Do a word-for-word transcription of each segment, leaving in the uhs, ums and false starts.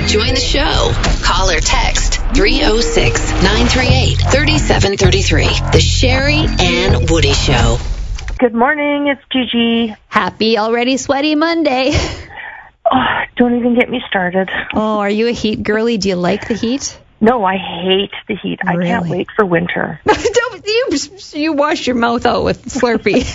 Join the show. Call or text three oh six, nine three eight, three seven three three. The Sherry Ann Woody Show. Good morning, it's Gigi. Happy already sweaty Monday. Oh, don't even get me started. Oh, are you a heat girly? Do you like the heat? No, I hate the heat. Really? I can't wait for winter. Don't you, you wash your mouth out with Slurpee.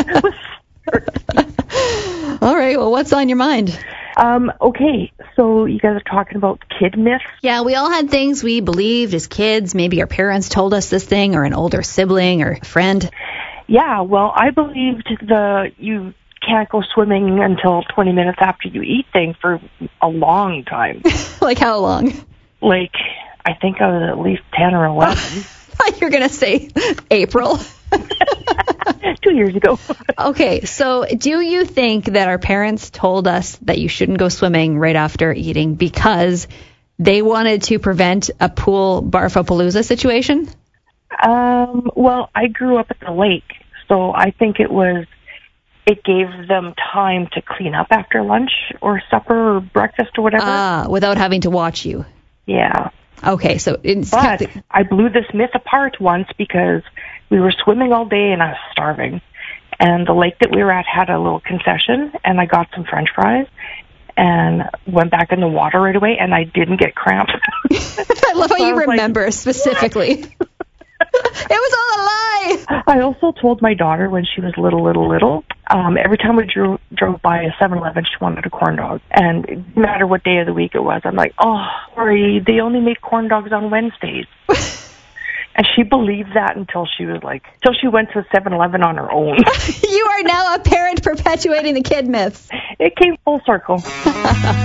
All right, well, what's on your mind? Um, okay, so you guys are talking about kid myths. Yeah, we all had things we believed as kids. Maybe our parents told us this thing, or an older sibling or a friend. Yeah, well, I believed the you can't go swimming until twenty minutes after you eat thing for a long time. Like how long? Like, I think I was at least ten or eleven. I thought you were going to say April. Two years ago. Okay, so do you think that our parents told us that you shouldn't go swimming right after eating because they wanted to prevent a pool barfapalooza situation? Um, well, I grew up at the lake, so I think it was, it gave them time to clean up after lunch or supper or breakfast or whatever. Ah, without having to watch you. Yeah. Okay, so it's But I blew this myth apart once because we were swimming all day and I was starving. And the lake that we were at had a little concession, and I got some French fries and went back in the water right away, and I didn't get cramps. I love how So you I was remember like, specifically. It was all a lie. I also told my daughter when she was little, little, little, um, every time we drove, drove by a seven eleven, she wanted a corn dog. And no matter what day of the week it was, I'm like, oh, sorry, they only make corn dogs on Wednesdays. And she believed that until she was like, until she went to seven eleven on her own. You are now a parent perpetuating the kid myths. It came full circle.